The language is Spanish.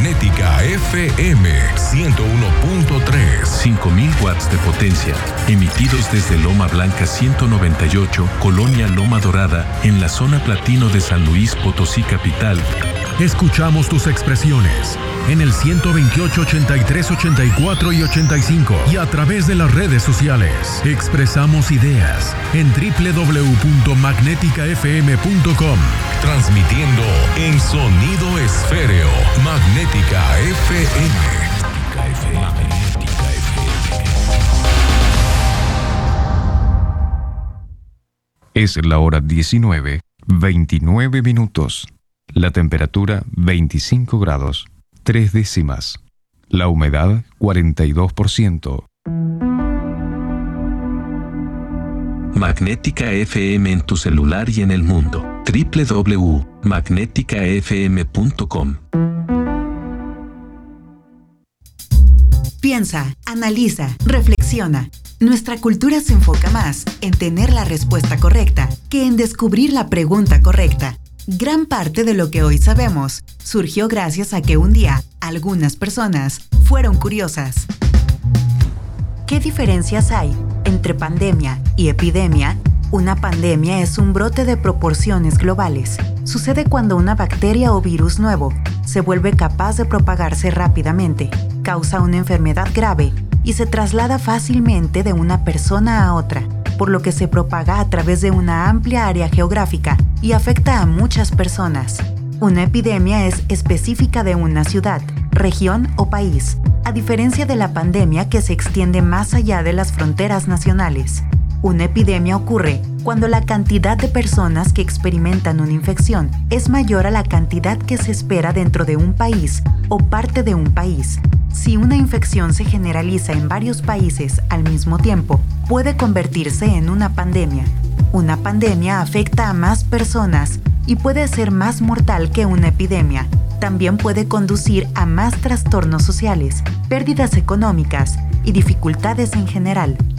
Magnética FM 101.3. 5000 watts de potencia, emitidos desde Loma Blanca 198, Colonia Loma Dorada, en la zona platino de San Luis Potosí capital. Escuchamos tus expresiones en el 128, 83, 84 y 85 y a través de las redes sociales. Expresamos ideas en www.magneticafm.com. Transmitiendo en sonido esféreo. Magnética FM. Es la hora 19:29 minutos. La temperatura 25 grados, 3 décimas. La humedad 42%. Magnética FM en tu celular y en el mundo. www.magneticafm.com. Piensa, analiza, reflexiona. Nuestra cultura se enfoca más en tener la respuesta correcta que en descubrir la pregunta correcta. Gran parte de lo que hoy sabemos surgió gracias a que un día algunas personas fueron curiosas. ¿Qué diferencias hay entre pandemia y epidemia? Una pandemia es un brote de proporciones globales. Sucede cuando una bacteria o virus nuevo se vuelve capaz de propagarse rápidamente, causa una enfermedad grave y se traslada fácilmente de una persona a otra, por lo que se propaga a través de una amplia área geográfica y afecta a muchas personas. Una epidemia es específica de una ciudad, región o país, a diferencia de la pandemia que se extiende más allá de las fronteras nacionales. Una epidemia ocurre cuando la cantidad de personas que experimentan una infección es mayor a la cantidad que se espera dentro de un país o parte de un país. Si una infección se generaliza en varios países al mismo tiempo, puede convertirse en una pandemia. Una pandemia afecta a más personas y puede ser más mortal que una epidemia. También puede conducir a más trastornos sociales, pérdidas económicas y dificultades en general.